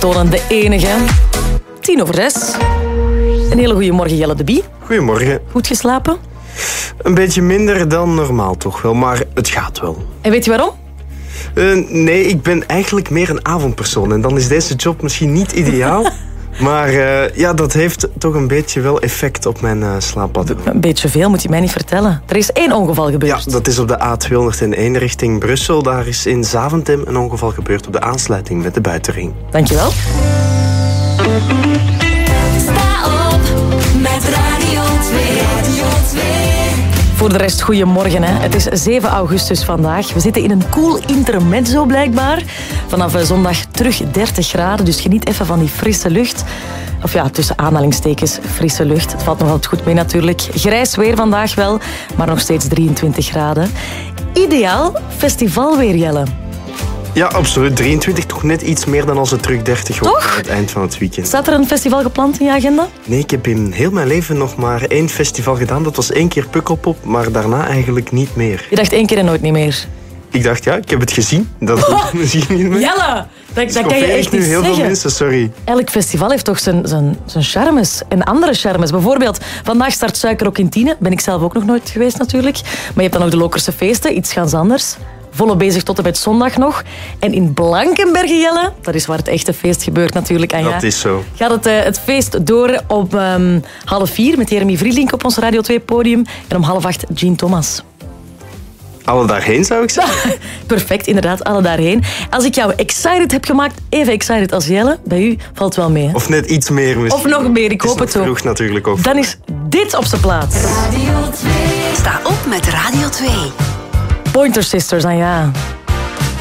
Tonen, de enige. 6:10. Een hele goede morgen, Jelle de Bie. Goedemorgen. Goed geslapen? Een beetje minder dan normaal toch wel, maar het gaat wel. En weet je waarom? Nee, ik ben eigenlijk meer een avondpersoon en dan is deze job misschien niet ideaal. Maar ja, dat heeft toch een beetje wel effect op mijn slaappatroon. Een beetje veel, moet je mij niet vertellen. Er is 1 ongeval gebeurd. Ja, dat is op de A201 richting Brussel. Daar is in Zaventem een ongeval gebeurd op de aansluiting met de buitenring. Dankjewel. Sta op met Radio 2. Radio 2. Voor de rest, goedemorgen. Hè. Het is 7 augustus vandaag. We zitten in een cool intermezzo blijkbaar. Vanaf zondag terug 30 graden, dus geniet even van die frisse lucht. Of ja, tussen aanhalingstekens frisse lucht. Het valt nog altijd goed mee natuurlijk. Grijs weer vandaag wel, maar nog steeds 23 graden. Ideaal festivalweer, Jelle. Ja, absoluut. 23, toch net iets meer dan als het terug 30 wordt aan het eind van het weekend. Staat er een festival gepland in je agenda? Nee, ik heb in heel mijn leven nog maar 1 festival gedaan. Dat was 1 keer Pukkelpop, maar daarna eigenlijk niet meer. Je dacht 1 keer en nooit niet meer. Ik dacht, ja, ik heb het gezien. Dat hoeft misschien niet meer. Jelle, dat kan je echt nu niet heel zeggen. veel mensen, sorry. Elk festival heeft toch zijn charmes en andere charmes. Bijvoorbeeld, vandaag start Suikerrok in Tiene. Ben ik zelf ook nog nooit geweest natuurlijk. Maar je hebt dan ook de Lokerse feesten, iets ganz anders. Volop bezig tot en met zondag nog. En in Blankenbergen, Jelle, dat is waar het echte feest gebeurt natuurlijk. En Dat is zo. Gaat het feest door op 3:30 met Jeremy Vrielink op ons Radio 2 podium. En om 7:30 Jean Thomas. Alle daarheen, zou ik zeggen. Perfect, inderdaad, alle daarheen. Als ik jou excited heb gemaakt, even excited als Jelle, bij u valt wel mee. Hè? Of net iets meer misschien. Of nog meer, ik hoop het zo. Vroeg natuurlijk ook. Dan is dit op zijn plaats. Radio 2. Sta op met Radio 2. Pointer Sisters, ja.